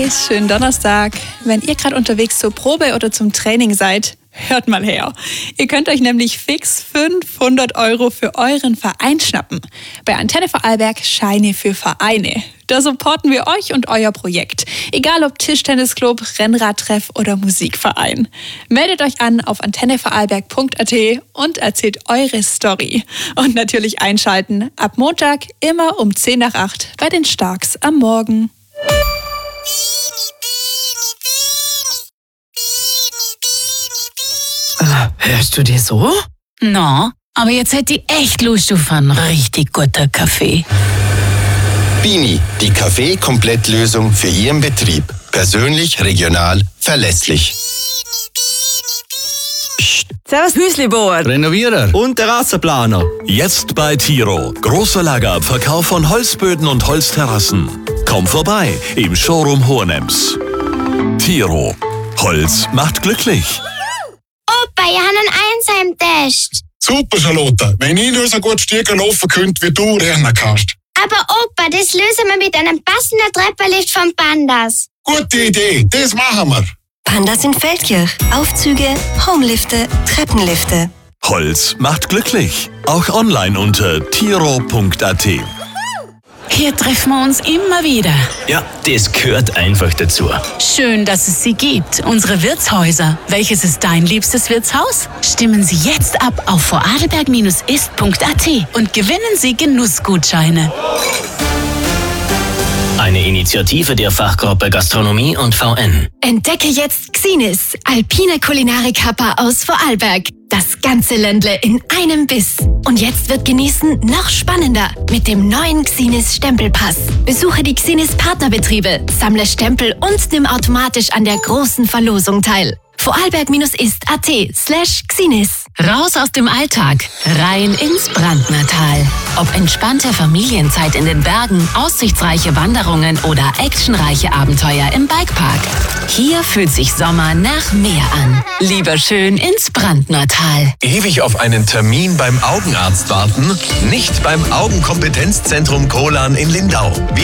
Schönen Donnerstag. Wenn ihr gerade unterwegs zur Probe oder zum Training seid, hört mal her. Ihr könnt euch nämlich fix 500 € für euren Verein schnappen. Bei Antenne Vorarlberg Scheine für Vereine. Da supporten wir euch und euer Projekt. Egal ob Tischtennisclub, Rennradtreff oder Musikverein. Meldet euch an auf antennevorarlberg.at und erzählt eure Story. Und natürlich einschalten. Ab Montag immer um 7:50 bei den Starks am Morgen. Hörst du dir so? No, aber jetzt hätte ich echt Lust auf einen richtig guten Kaffee. Bini, die Kaffee-Komplettlösung für Ihren Betrieb. Persönlich, regional, verlässlich. Servus Müslibauer. Renovierer und Terrassenplaner. Jetzt bei Tiro. Großer Lagerabverkauf von Holzböden und Holzterrassen. Komm vorbei im Showroom Hohenems. Tiro. Holz macht glücklich. Opa, ich habe einen Einheimtest. Super, Charlotte. Wenn ich nur so gut Stiegen laufen könnte, wie du rennen kannst. Aber Opa, das lösen wir mit einem passenden Treppenlift von Pandas. Gute Idee, das machen wir. Pandas in Feldkirch. Aufzüge, Homelifte, Treppenlifte. Holz macht glücklich. Auch online unter tiro.at. Hier treffen wir uns immer wieder. Ja, das gehört einfach dazu. Schön, dass es sie gibt. Unsere Wirtshäuser. Welches ist dein liebstes Wirtshaus? Stimmen Sie jetzt ab auf vorarlberg-ist.at und gewinnen Sie Genussgutscheine. Eine Initiative der Fachgruppe Gastronomie und VN. Entdecke jetzt Xinis, alpine Kulinarik-Happer aus Vorarlberg. Das ganze Ländle in einem Biss. Und jetzt wird Genießen noch spannender mit dem neuen Xinis Stempelpass. Besuche die Xinis Partnerbetriebe, sammle Stempel und nimm automatisch an der großen Verlosung teil. Vorarlberg-ist.at/Xinis. Raus aus dem Alltag, rein ins Brandnertal. Ob entspannte Familienzeit in den Bergen, aussichtsreiche Wanderungen oder actionreiche Abenteuer im Bikepark. Hier fühlt sich Sommer nach Meer an. Lieber schön ins Brandnertal. Ewig auf einen Termin beim Augenarzt warten? Nicht beim Augenkompetenzzentrum Kolan in Lindau.